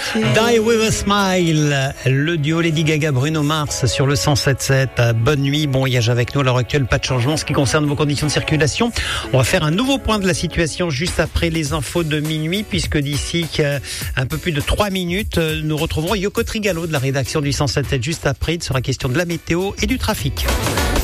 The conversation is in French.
Die with a smile, le duo Lady Gaga Bruno Mars sur le 107.7. Bonne nuit, bon voyage avec nous. À l'heure actuelle, pas de changement en ce qui concerne vos conditions de circulation. On va faire un nouveau point de la situation juste après les infos de minuit, puisque d'ici un peu plus de 3 minutes, nous retrouverons Yoko Trigalo de la rédaction du 107.7 juste après. Il sera question de la météo et du trafic.